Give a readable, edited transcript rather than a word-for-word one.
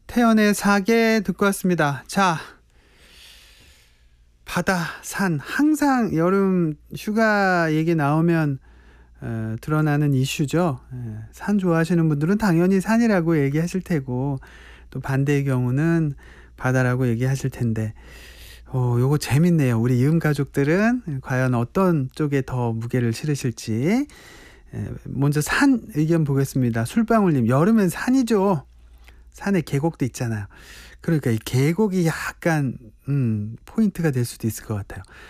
태연의 사계 듣고 왔습니다. 자, 바다, 산, 항상 여름 휴가 얘기 나오면 드러나는 이슈죠. 산 좋아하시는 분들은 당연히 산이라고 얘기하실 테고, 또 반대의 경우는 바다라고 얘기하실 텐데, 요거 재밌네요. 우리 이음 가족들은 과연 어떤 쪽에 더 무게를 실으실지. 먼저 산 의견 보겠습니다. 술방울님, 여름엔 산이죠. 산에 계곡도 있잖아요. 그러니까 이 계곡이 약간 포인트가 될 수도 있을 것 같아요.